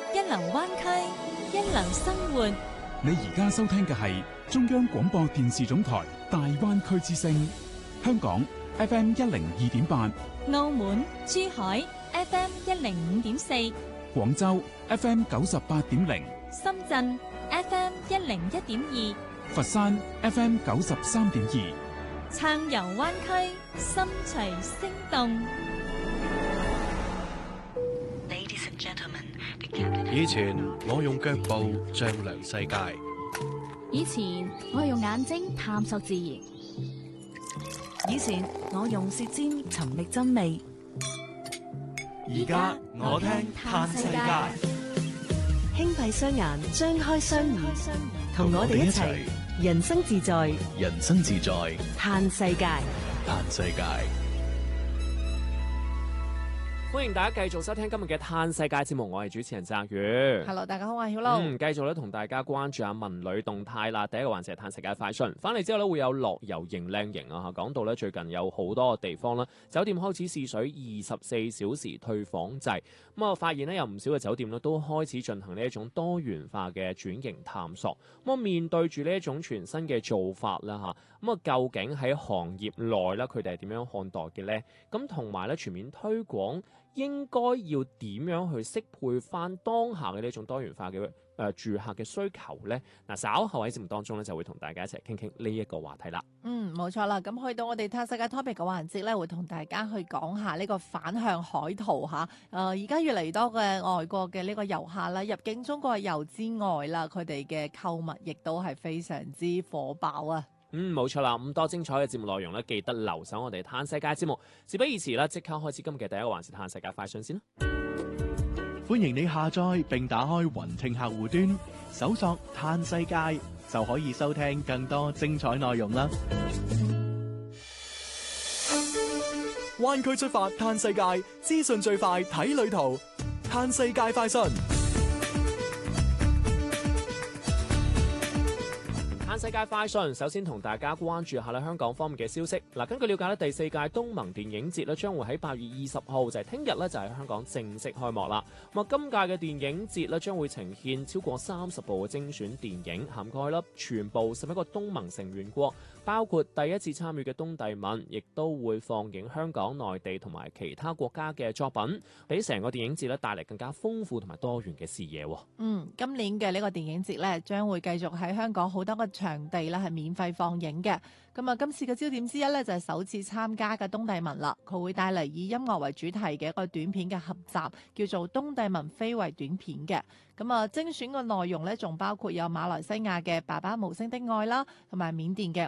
一流灣區，一流生活。 你而家收聽嘅係中央廣播電視總台大灣區之聲，香港 FM 102.8， 澳門、珠海 FM 105.4， 廣州 FM 98.0， 深圳 FM 101.2， 佛山 FM 93.2， 暢遊灣區，心隨聲動。 以前我用腳步丈量世界， 以前我用眼睛探索自然， 以前我用舌尖尋覓真味， 而家我聽嘆世界。 輕閉雙眼，張開雙耳，同我哋一齊人生自在， 人生自在， 嘆世界， 嘆世界。 歡迎大家繼續收聽今日嘅嘆世界節目，我係主持人澤宇。 Hello， 大家好，我係曉露。 繼續咧同大家關注下文旅動態啦。第一個環節係嘆世界快訊，翻嚟之後咧會有樂遊型靚型啊。講到咧最近有好多個地方啦，酒店開始試水24小時退房制。咁啊發現咧有唔少嘅酒店咧都開始進行呢一種多元化嘅轉型探索。咁啊面對住呢一種全新嘅做法啦嚇，咁啊究竟喺行業內咧佢哋係點樣看待嘅咧？咁同埋咧全面推廣應該要點樣去適配翻當下嘅呢種多元化嘅住客嘅需求呢？嗱，稍後喺節目當中咧就會同大家一齊傾傾呢一個話題啦。 冇錯啦。咁去到我哋嘆世界 topic 嘅環節咧，會同大家去講下呢個反向海淘嚇。而家越嚟越多嘅外國嘅呢個遊客啦，入境中國遊之外啦，佢哋嘅購物亦都係非常之火爆啊！ 冇錯啦，咁多精彩嘅節目內容咧，記得留守我哋嘆世界節目。事不宜遲啦，即刻開始今日嘅第一個環節嘆世界快訊先啦。 歡迎你下載並打開雲聽客戶端，搜索嘆世界就可以收聽更多精彩內容啦。灣區出發嘆世界，資訊最快睇旅途，嘆世界快訊。 世界快訊，首先同大家關注下香港方面嘅消息。根據了解咧，第4屆東盟電影節咧將會喺8月20號，就係聽日咧就喺香港正式開幕啦。咁啊，今屆嘅電影節咧將會呈現超過30部嘅精選電影，涵蓋全部11個東盟成員國，包括第一次參與嘅東帝汶，亦都會放映香港、內地同埋其他國家嘅作品，俾成個電影節咧帶嚟更加豐富同埋多元嘅視野。 今年嘅呢個電影節咧將會繼續喺香港好多個場地咧係免費放映嘅。咁啊，今次嘅焦點之一咧就係首次參加嘅東帝汶啦，佢會帶嚟以音樂為主題嘅一個短片嘅合集，叫做《東帝汶非遺短片》嘅。咁啊，精選嘅內容咧仲包括有馬來西亞嘅《爸爸無聲的愛》啦，同埋緬甸嘅